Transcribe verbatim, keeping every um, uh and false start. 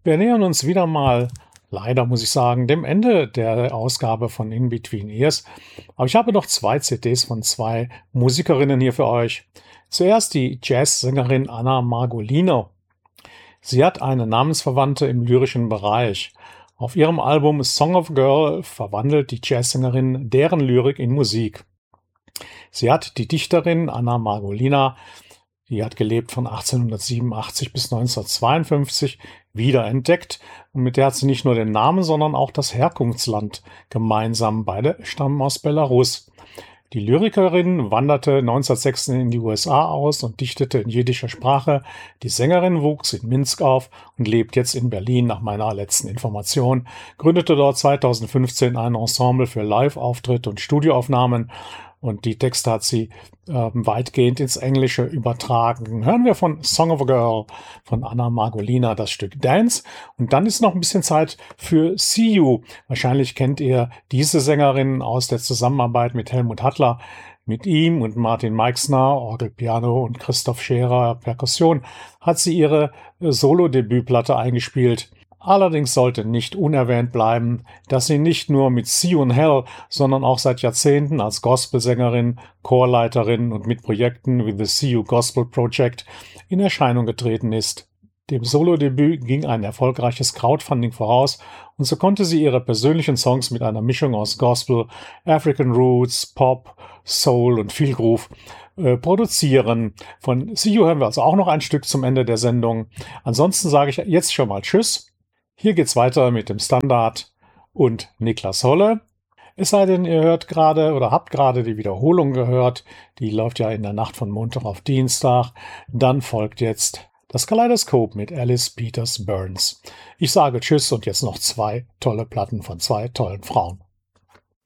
Wir nähern uns wieder mal, leider muss ich sagen, dem Ende der Ausgabe von In Between Ears. Aber ich habe noch zwei C Ds von zwei Musikerinnen hier für euch. Zuerst die Jazzsängerin Anna Margolino. Sie hat eine Namensverwandte im lyrischen Bereich. Auf ihrem Album Song of a Girl verwandelt die Jazzsängerin deren Lyrik in Musik. Sie hat die Dichterin Anna Margolina, die hat gelebt von achtzehnhundertsiebenundachtzig bis neunzehnhundertzweiundfünfzig, wiederentdeckt und mit der hat sie nicht nur den Namen, sondern auch das Herkunftsland gemeinsam. Beide stammen aus Belarus. Die Lyrikerin wanderte neunzehnhundertsechzehn in die U S A aus und dichtete in jiddischer Sprache. Die Sängerin wuchs in Minsk auf und lebt jetzt in Berlin nach meiner letzten Information, gründete dort zweitausendfünfzehn ein Ensemble für Live-Auftritte und Studioaufnahmen. Und die Texte hat sie äh, weitgehend ins Englische übertragen. Hören wir von Song of a Girl von Anna Margolina das Stück Dance. Und dann ist noch ein bisschen Zeit für See You. Wahrscheinlich kennt ihr diese Sängerin aus der Zusammenarbeit mit Helmut Hattler. Mit ihm und Martin Meixner, Orgel, Piano und Christoph Scherer, Perkussion, hat sie ihre äh, Solo-Debütplatte eingespielt. Allerdings sollte nicht unerwähnt bleiben, dass sie nicht nur mit See You in Hell, sondern auch seit Jahrzehnten als Gospelsängerin, Chorleiterin und mit Projekten wie The See You Gospel Project in Erscheinung getreten ist. Dem Solodebüt ging ein erfolgreiches Crowdfunding voraus und so konnte sie ihre persönlichen Songs mit einer Mischung aus Gospel, African Roots, Pop, Soul und viel Groove äh, produzieren. Von See You hören wir also auch noch ein Stück zum Ende der Sendung. Ansonsten sage ich jetzt schon mal Tschüss. Hier geht's weiter mit dem Standard und Niklas Holle. Es sei denn, ihr hört gerade oder habt gerade die Wiederholung gehört. Die läuft ja in der Nacht von Montag auf Dienstag. Dann folgt jetzt das Kaleidoskop mit Alice Peters Burns. Ich sage Tschüss und jetzt noch zwei tolle Platten von zwei tollen Frauen.